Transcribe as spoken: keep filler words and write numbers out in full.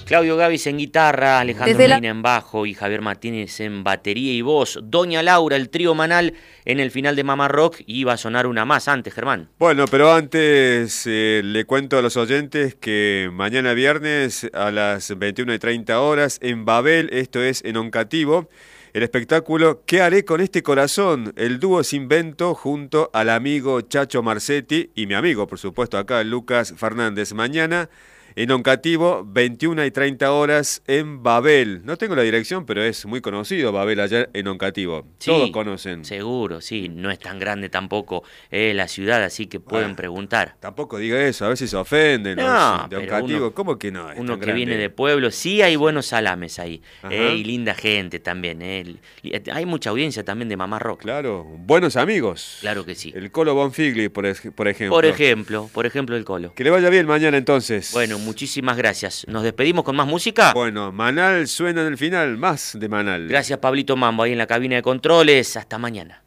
Claudio Gavis en guitarra, Alejandro Desde la- Medina en bajo y Javier Martínez en batería y voz. Doña Laura, el trío Manal en el final de Mamá Rock, y iba a sonar una más antes, Germán. Bueno, pero antes eh, le cuento a los oyentes que mañana viernes a las veintiuna y treinta horas en Babel, esto es en Oncativo, el espectáculo ¿Qué haré con este corazón? El dúo Sin Vento junto al amigo Chacho Marcetti y mi amigo, por supuesto, acá Lucas Fernández. Mañana en Oncativo, veintiuna y treinta horas en Babel. No tengo la dirección, pero es muy conocido Babel allá en Oncativo. Sí, Todos conocen. Seguro, sí. No es tan grande tampoco eh, la ciudad, así que pueden Bueno, preguntar. Tampoco diga eso, a veces se ofenden No, los de pero Oncativo. uno- ¿Cómo que no? Es Uno tan que grande. viene de pueblo, sí hay buenos salames ahí. Ajá. eh, y linda gente también. eh. Hay mucha audiencia también de Mamá Rock. Claro, buenos amigos. Claro que sí. El Colo Bonfigli, por, ej- por ejemplo. Por ejemplo, por ejemplo el Colo. Que le vaya bien mañana entonces. Bueno, muchísimas gracias. ¿Nos despedimos con más música? Bueno, Manal suena en el final, más de Manal. Gracias, Pablito Mambo, ahí en la cabina de controles. Hasta mañana.